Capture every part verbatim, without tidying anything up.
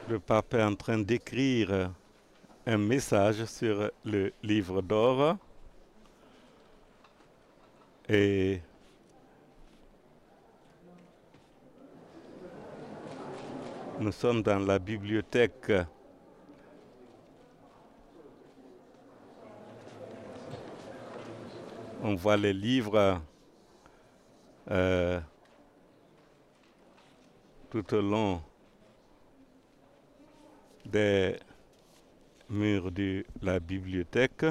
Le pape est en train d'écrire un message sur le livre d'or et nous sommes dans la bibliothèque on voit les livres euh, tout au long des murs de la bibliothèque.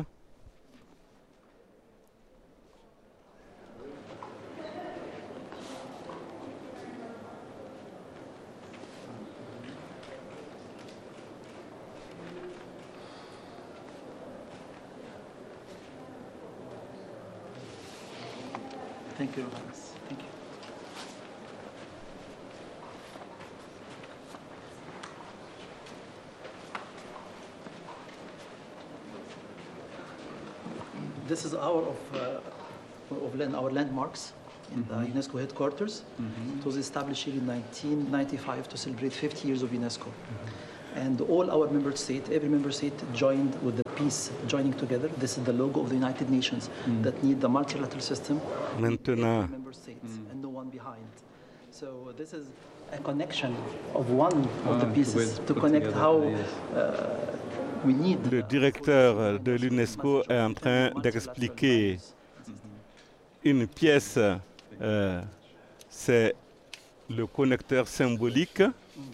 Thank you, Hans. Thank you. This is our of, uh, of land, our landmarks in mm-hmm. the UNESCO headquarters. Mm-hmm. It was established here in nineteen ninety-five to celebrate fifty years of UNESCO. Mm-hmm. And all our member states, every member state joined with the peace, joining together. This is the logo of the United Nations mm. that need the multilateral system. Maintenant, member states mm. and no one behind. So this is a connection of one of ah, the pieces to connect together. How uh, we need. Le directeur de l'UNESCO est en train d'expliquer une pièce, euh, c'est le connecteur symbolique.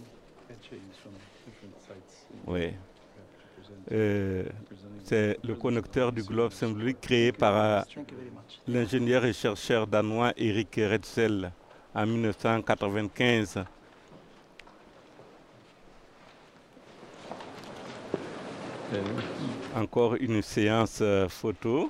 Oui. Euh, c'est le connecteur du globe symbolique créé par euh, l'ingénieur et chercheur danois Erik Retzel en mille neuf cent quatre-vingt-quinze. Encore une séance euh, photo.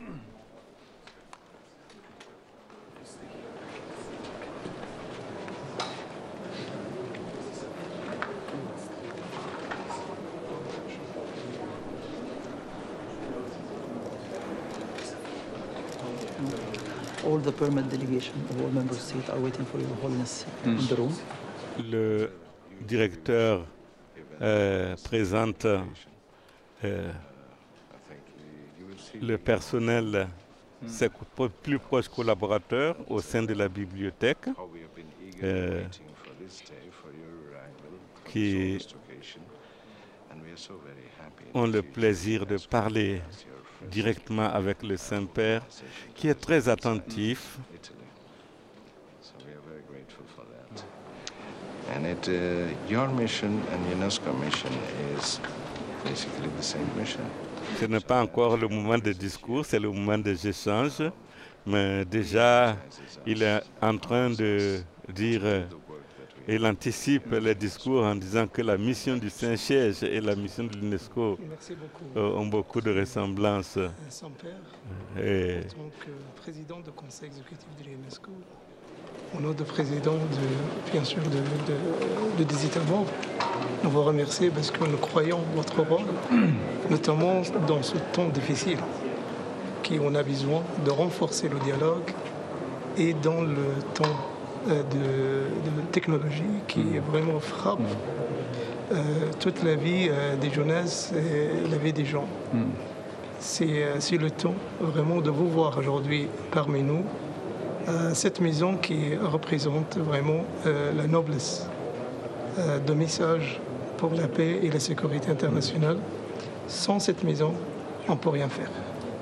All the permanent delegation of all member states are waiting for Your Holiness mm. in the room. Le directeur euh, présente euh, le personnel, mm. ses plus proches collaborateurs au sein de la bibliothèque euh, qui ont le plaisir de parler directement avec le Saint-Père, qui est très attentif. And it, uh, your mission and UNESCO mission is basically the same mission. Ce n'est pas encore le moment de discours, c'est le moment des échanges, mais déjà il est en train de dire, il anticipe les discours en disant que la mission du Saint-Siège et la mission de l'UNESCO euh, ont beaucoup de ressemblances. Saint-Père, et... en tant que président du conseil exécutif de l'UNESCO, au nom du président, de, bien sûr, de, de, de des États membres, nous vous remercier parce que nous croyons votre rôle, notamment dans ce temps difficile, qu'on a besoin de renforcer le dialogue et dans le temps de, de technologie qui vraiment frappe euh, toute la vie euh, des jeunesses et la vie des gens. Mm. C'est, c'est le temps vraiment de vous voir aujourd'hui parmi nous. Euh, cette maison qui représente vraiment euh, la noblesse euh, de message pour la paix et la sécurité internationale. Sans cette maison, on ne peut rien faire.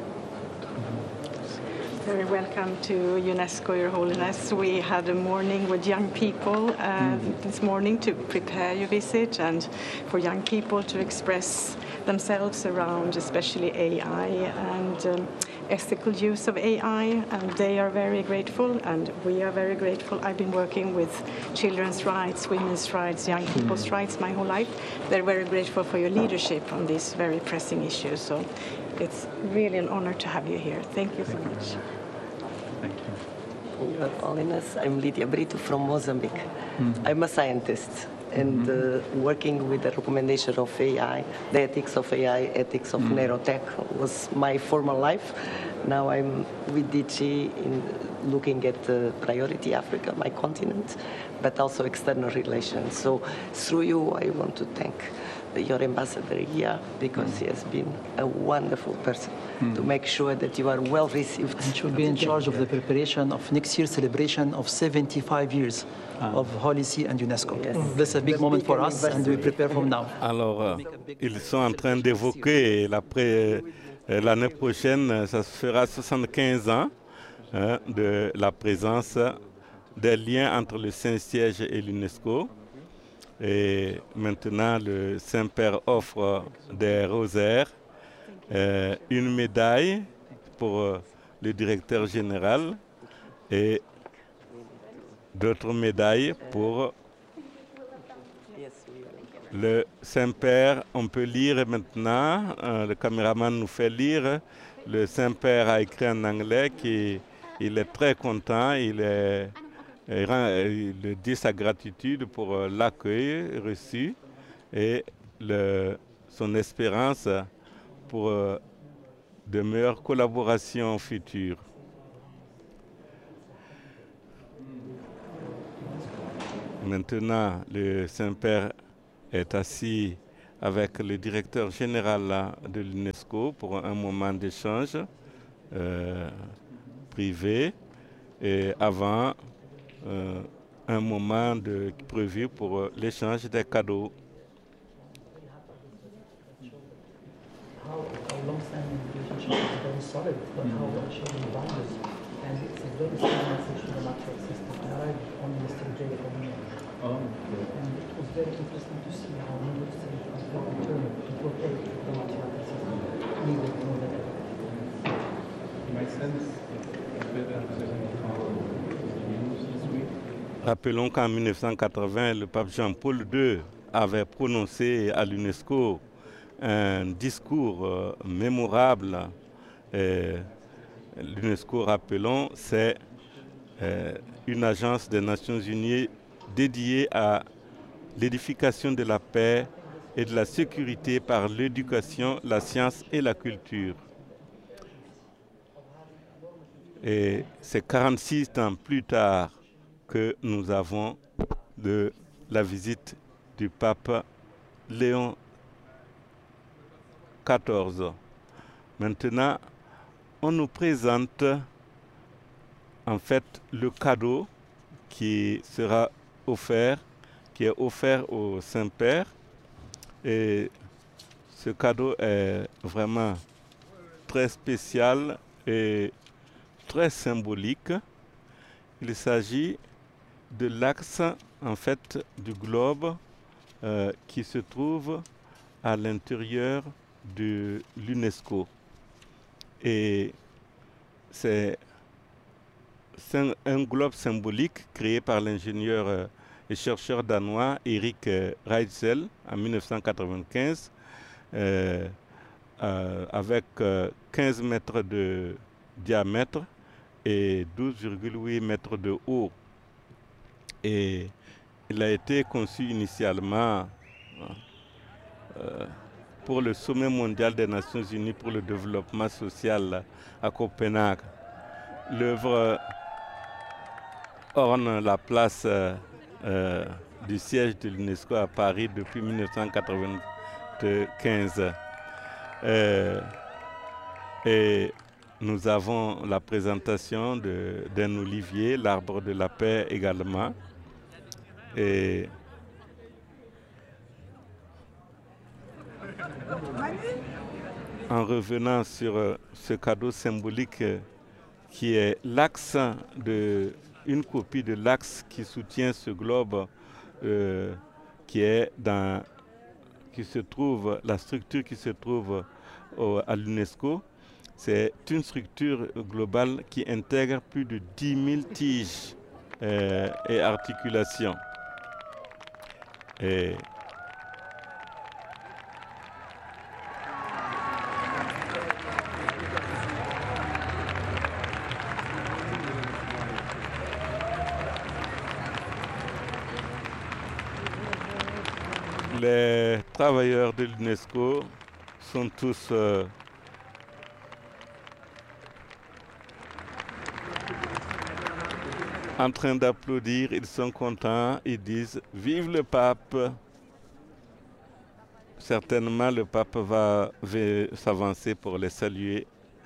Very welcome to UNESCO, Your Holiness. We had a morning with young people uh, mm. this morning to prepare your visit and for young people to express themselves around especially A I and um, ethical use of A I, and they are very grateful and we are very grateful. I've been working with children's rights, women's rights, young people's mm. rights my whole life. They're very grateful for your leadership on these very pressing issues. So it's really an honor to have you here. Thank you so much. Thank you. Your Holiness, I'm Lydia Brito from Mozambique. Mm. I'm a scientist. and uh, working with the recommendation of A I, the ethics of A I, ethics of neurotech was my former life. Now I'm with D G in looking at uh, priority Africa, my continent, but also external relations. So through you, I want to thank your ambassador here, because he has been a wonderful person mm. to make sure that you are well received. And she will be in charge of the preparation of next year's celebration of seventy-five years ah. of Holy See and UNESCO. Yes. Mm. That's a big the moment big for us, and we prepare from now. Alors, euh, ils sont en train d'évoquer l'après, euh, l'année prochaine, ça se fera soixante-quinze ans hein, de la présence des liens entre le Saint-Siège et l'UNESCO. Et maintenant, le Saint-Père offre des rosaires, euh, une médaille pour euh, le directeur général et d'autres médailles pour le Saint-Père. On peut lire maintenant, euh, le caméraman nous fait lire, le Saint-Père a écrit en anglais qu'il est très content, il est... Il dit sa gratitude pour l'accueil reçu et le, son espérance pour de meilleures collaborations futures. Maintenant, le Saint-Père est assis avec le directeur général de l'UNESCO pour un moment d'échange euh, privé et avant Euh, un moment de, prévu pour euh, l'échange des cadeaux. How our long-standing relationship is very solid, but how we are sharing values, and it's a very strong message to the matrix system. I arrived on Mister J from here, oh, okay. And it was very interesting to see how industry is very determined to protect the matrix system, legal more than ever. My sense is better than Rappelons qu'en mille neuf cent quatre-vingts, le pape Jean-Paul deux avait prononcé à l'UNESCO un discours euh, mémorable. L'UNESCO, rappelons, c'est euh, une agence des Nations Unies dédiée à l'édification de la paix et de la sécurité par l'éducation, la science et la culture. Et c'est quarante-six ans plus tard que nous avons de la visite du pape Léon quatorze. Maintenant, on nous présente en fait le cadeau qui sera offert, qui est offert au Saint-Père. Et ce cadeau est vraiment très spécial et très symbolique. Il s'agit de l'axe en fait du globe euh, qui se trouve à l'intérieur de l'UNESCO. Et c'est un, un globe symbolique créé par l'ingénieur euh, et chercheur danois Erik euh, Reitzel en mille neuf cent quatre-vingt-quinze euh, euh, avec euh, quinze mètres de diamètre et douze virgule huit mètres de haut. Et il a été conçu initialement euh, pour le sommet mondial des Nations Unies pour le développement social à Copenhague. L'œuvre orne la place euh, euh, du siège de l'UNESCO à Paris depuis mille neuf cent quatre-vingt-quinze. Euh, et nous avons la présentation d'un olivier, l'arbre de la paix également. Et en revenant sur euh, ce cadeau symbolique euh, qui est l'axe de une copie de l'axe qui soutient ce globe euh, qui est dans qui se trouve la structure qui se trouve au, à l'UNESCO. C'est une structure globale qui intègre plus de dix mille tiges euh, et articulations. Et les travailleurs de l'UNESCO sont tous euh, en train d'applaudir, ils sont contents, ils disent « Vive le pape !» Certainement, le pape va, va s'avancer pour les saluer.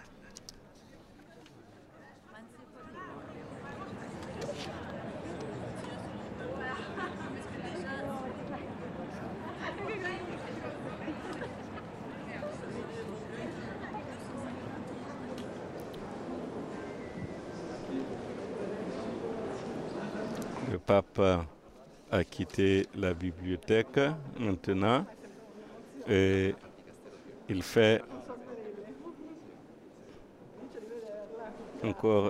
Le pape a quitté la bibliothèque maintenant et il fait encore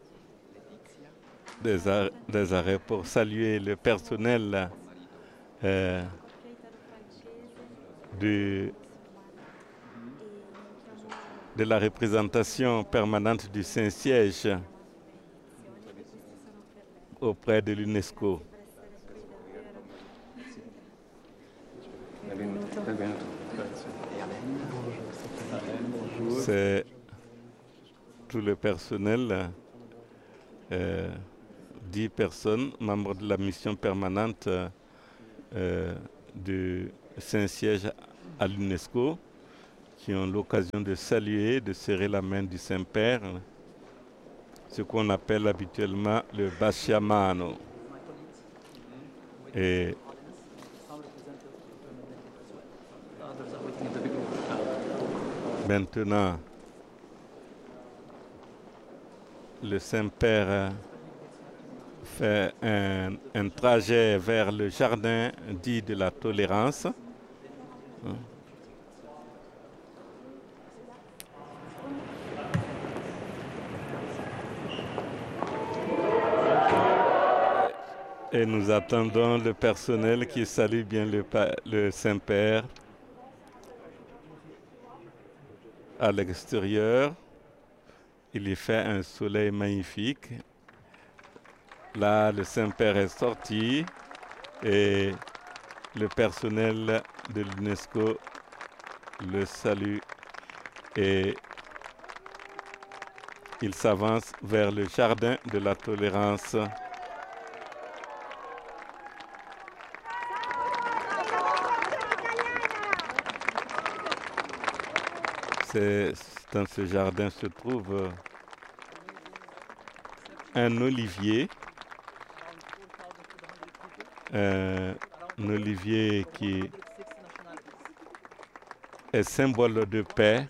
des, ar des arrêts pour saluer le personnel euh, du, de la représentation permanente du Saint-Siège auprès de l'UNESCO. C'est tout le personnel, euh, dix personnes, membres de la mission permanente euh, du Saint-Siège à l'UNESCO, qui ont l'occasion de saluer, de serrer la main du Saint-Père, ce qu'on appelle habituellement le Basciamano. Et maintenant, le Saint-Père fait un, un trajet vers le jardin dit de la tolérance. Et nous attendons le personnel qui salue bien le, le Saint-Père à l'extérieur. Il y fait un soleil magnifique. Là, le Saint-Père est sorti et le personnel de l'UNESCO le salue et il s'avance vers le jardin de la tolérance. Dans ce jardin se trouve un olivier, un olivier qui est symbole de paix,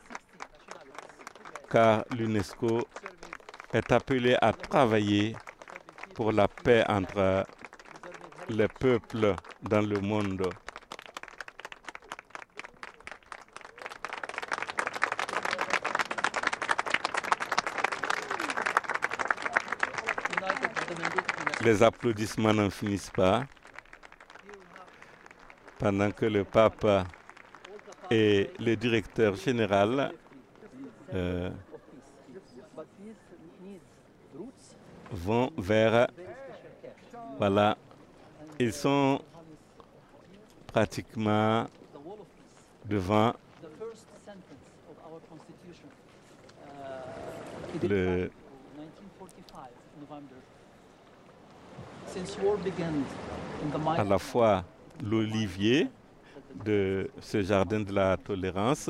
car l'UNESCO est appelée à travailler pour la paix entre les peuples dans le monde. Les applaudissements n'en finissent pas. Pendant que le pape et le directeur général euh, vont vers... Voilà, ils sont pratiquement devant le... à la fois l'olivier de ce jardin de la tolérance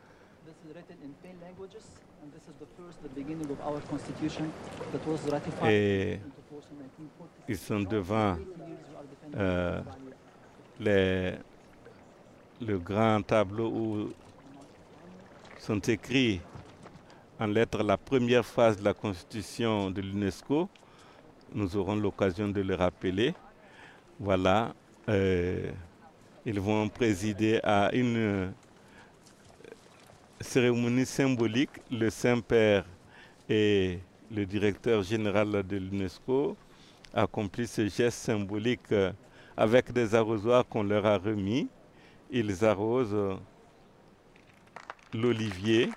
et ils sont devant euh, les, le grand tableau où sont écrits en lettres la première phase de la constitution de l'UNESCO. Nous aurons l'occasion de le rappeler. Voilà, euh, ils vont présider à une cérémonie symbolique. Le Saint-Père et le directeur général de l'UNESCO accomplissent ce geste symbolique avec des arrosoirs qu'on leur a remis. Ils arrosent l'olivier.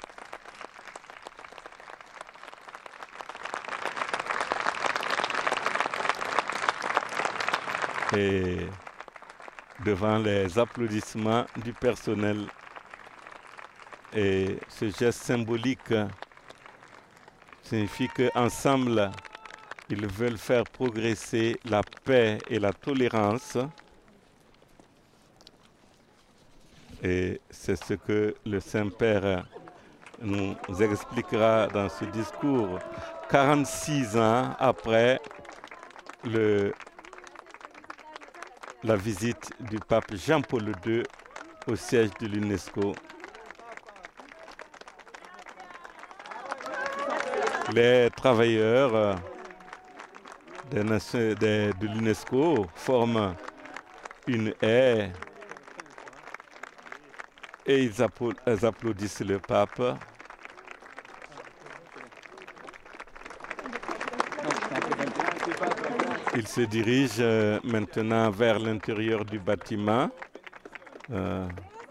Et devant les applaudissements du personnel. Et ce geste symbolique signifie qu'ensemble, ils veulent faire progresser la paix et la tolérance. Et c'est ce que le Saint-Père nous expliquera dans ce discours, quarante-six ans après le, la visite du pape Jean-Paul deux au siège de l'UNESCO. Les travailleurs des nations, des, de l'UNESCO forment une haie et ils, applaud, ils applaudissent le pape. Ils se dirigent euh, maintenant vers l'intérieur du bâtiment. Euh,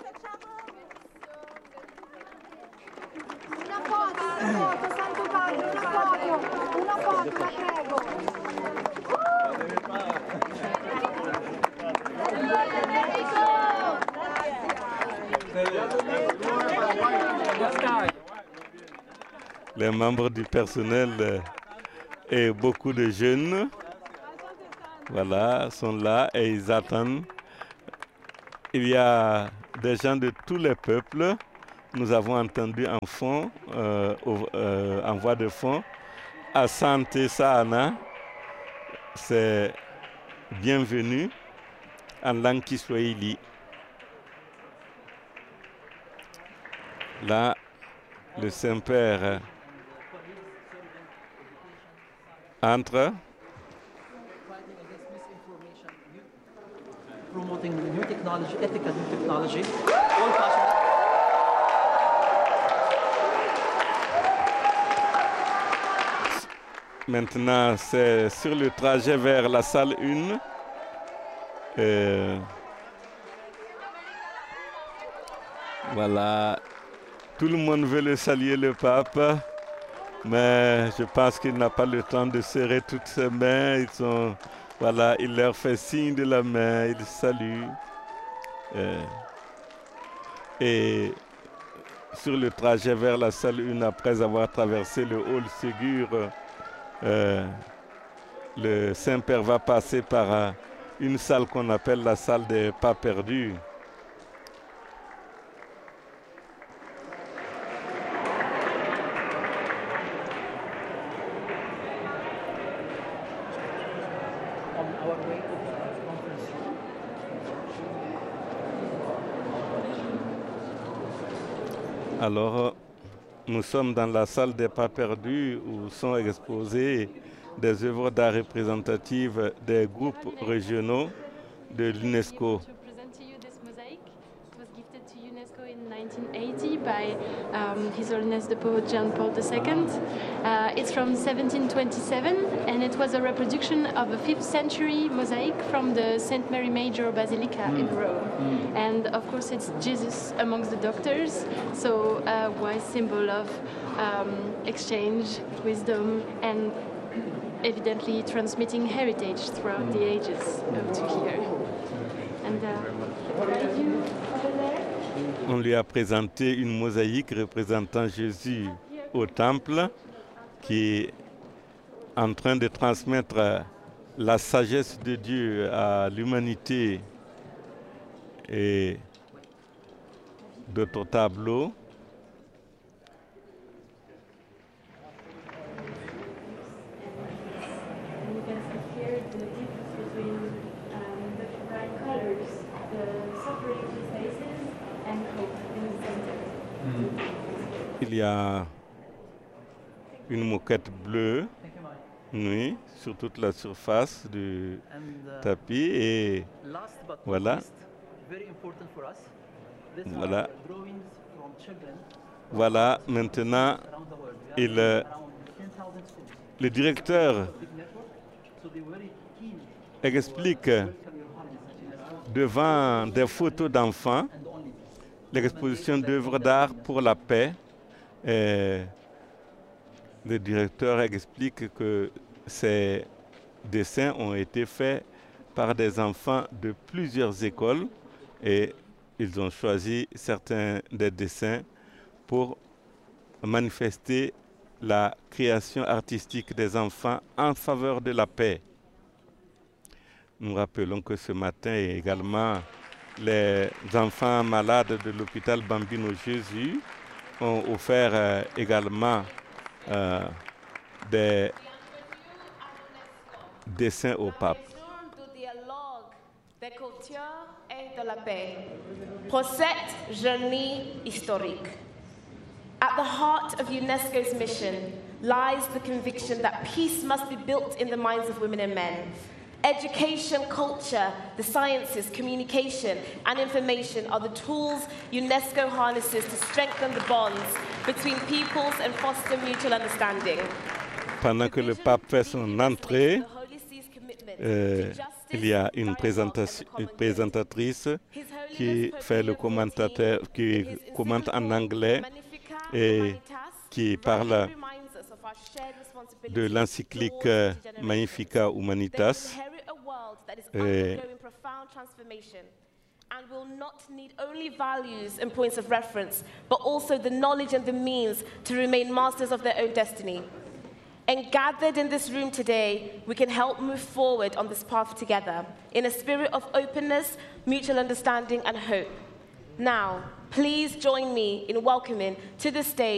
les membres du personnel euh, et beaucoup de jeunes, voilà, sont là et ils attendent. Il y a des gens de tous les peuples. Nous avons entendu en fond, euh, au, euh, en voix de fond, Asante Sana, c'est bienvenue en langue kiswahili. Là, le Saint-Père entre. Promoting new technology, ethical new technology. All passionate. Maintenant, c'est sur le trajet vers la salle un. Euh, voilà. Tout le monde veut le saluer, le pape, mais je pense qu'il n'a pas le temps de serrer toutes ses mains. Ils sont, voilà, il leur fait signe de la main, il salue. Euh, et sur le trajet vers la salle un, après avoir traversé le hall Ségur, euh, le Saint-Père va passer par euh, une salle qu'on appelle la salle des pas perdus. Alors, nous sommes dans la salle des pas perdus où sont exposées des œuvres d'art représentatives des groupes régionaux de l'UNESCO. In nineteen eighty by um, His Holiness the Pope John Paul the Second. Uh, it's from seventeen twenty-seven and it was a reproduction of a fifth century mosaic from the Saint Mary Major Basilica mm. in Rome. Mm. And of course it's Jesus amongst the doctors, so a wise symbol of um, exchange, wisdom, and evidently transmitting heritage throughout mm. the ages up to here. And uh, on lui a présenté une mosaïque représentant Jésus au temple qui est en train de transmettre la sagesse de Dieu à l'humanité et d'autres tableaux. Il y a une moquette bleue, oui, sur toute la surface du tapis et voilà. Voilà. Voilà, maintenant, il, le directeur explique devant des photos d'enfants l'exposition d'œuvres d'art pour la paix. Et le directeur explique que ces dessins ont été faits par des enfants de plusieurs écoles et ils ont choisi certains des dessins pour manifester la création artistique des enfants en faveur de la paix. Nous rappelons que ce matin également, les enfants malades de l'hôpital Bambino Jésus ont offert euh, également euh, des dessins au pape. De culture et de la paix. Pour cette journée historique, at the heart of UNESCO's mission lies the conviction that peace must be built in the minds of women and men. Education, culture, the sciences, communication, and information are the tools UNESCO harnesses to strengthen the bonds between peoples and foster mutual understanding. Pendant que le pape fait son entrée, euh, il y a une, présentation, une présentatrice qui fait le commentateur, qui commente en anglais et qui parle de l'encyclique Magnificat Humanitas. Et and will not need only values and points of reference, but also the knowledge and the means to remain masters of their own destiny. And gathered in this room today, we can help move forward on this path together in a spirit of openness, mutual understanding, and hope. Now, please join me in welcoming to the stage